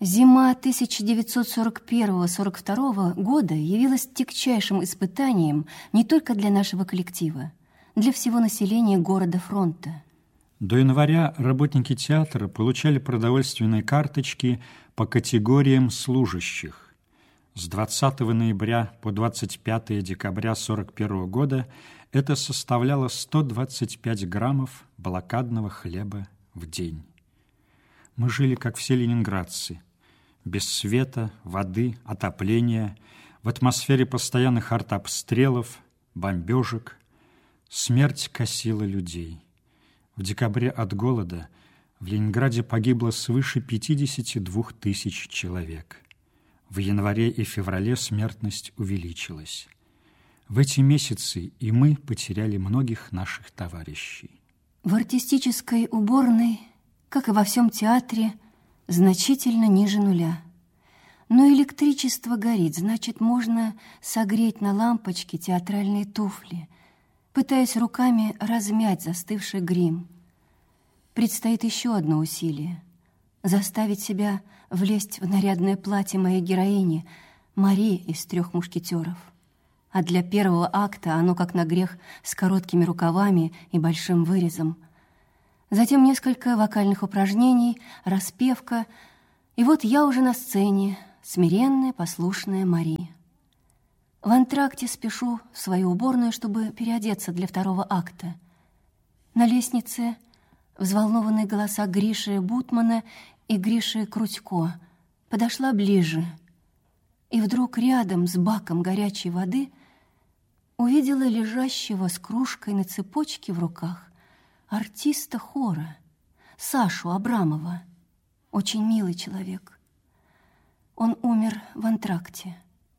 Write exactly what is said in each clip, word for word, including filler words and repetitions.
Зима тысяча девятьсот сорок первого — сорок второго года явилась тягчайшим испытанием не только для нашего коллектива, для всего населения города-фронта. До января работники театра получали продовольственные карточки по категориям служащих. С двадцатого ноября по двадцать пятое декабря сорок первого года это составляло сто двадцать пять граммов блокадного хлеба в день. Мы жили, как все ленинградцы, без света, воды, отопления, в атмосфере постоянных артобстрелов, бомбежек. Смерть косила людей. В декабре от голода в Ленинграде погибло свыше пятидесяти двух тысяч человек. В январе и феврале смертность увеличилась. В эти месяцы и мы потеряли многих наших товарищей. В артистической уборной, как и во всем театре, значительно ниже нуля. Но электричество горит, значит, можно согреть на лампочке театральные туфли, пытаясь руками размять застывший грим. Предстоит еще одно усилие — заставить себя влезть в нарядное платье моей героини, Мари из «Трех мушкетеров». А для первого акта оно, как на грех, с короткими рукавами и большим вырезом. Затем несколько вокальных упражнений, распевка, и вот я уже на сцене, смиренная, послушная Мари. В антракте спешу в свою уборную, чтобы переодеться для второго акта. На лестнице взволнованные голоса Гриши Бутмана и Гриши Крутько. Подошла ближе, и вдруг рядом с баком горячей воды увидела лежащего с кружкой на цепочке в руках артиста хора, Сашу Абрамова. Очень милый человек. Он умер в антракте.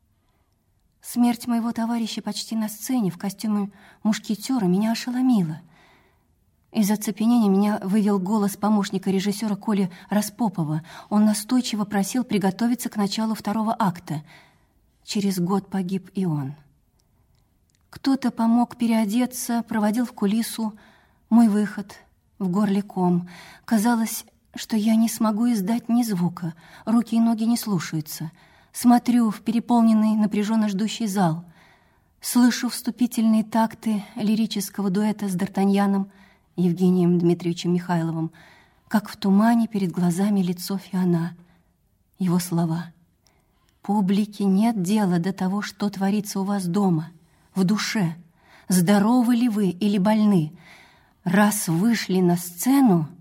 Смерть моего товарища почти на сцене в костюме мушкетера меня ошеломила. Из оцепенения меня вывел голос помощника режиссера Коли Распопова. Он настойчиво просил приготовиться к началу второго акта. Через год погиб и он. Кто-то помог переодеться, проводил в кулису мой выход, в горле ком. Казалось, что я не смогу издать ни звука, руки и ноги не слушаются. Смотрю в переполненный, напряженно ждущий зал. Слышу вступительные такты лирического дуэта с Д'Артаньяном, Евгением Дмитриевичем Михайловым, как в тумане перед глазами лицо Фиона. Его слова. «Публике нет дела до того, что творится у вас дома, в душе. Здоровы ли вы или больны? Раз вышли на сцену,